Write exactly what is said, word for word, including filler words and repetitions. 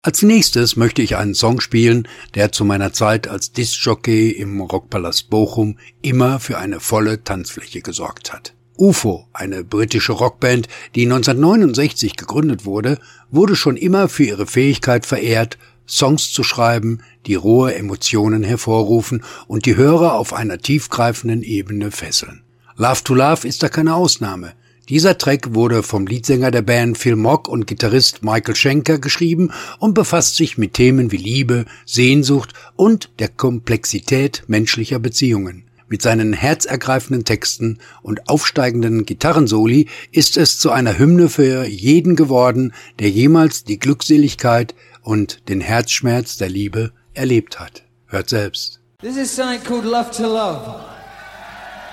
Als nächstes möchte ich einen Song spielen, der zu meiner Zeit als Diskjockey im Rockpalast Bochum immer für eine volle Tanzfläche gesorgt hat. U F O, eine britische Rockband, die neunzehnhundertneunundsechzig gegründet wurde, wurde schon immer für ihre Fähigkeit verehrt, Songs zu schreiben, die rohe Emotionen hervorrufen und die Hörer auf einer tiefgreifenden Ebene fesseln. Love to Love ist da keine Ausnahme. Dieser Track wurde vom Leadsänger der Band Phil Mogg und Gitarrist Michael Schenker geschrieben und befasst sich mit Themen wie Liebe, Sehnsucht und der Komplexität menschlicher Beziehungen. Mit seinen herzergreifenden Texten und aufsteigenden Gitarrensoli ist es zu einer Hymne für jeden geworden, der jemals die Glückseligkeit und den Herzschmerz der Liebe erlebt hat. Hört selbst. This is something called Love to Love.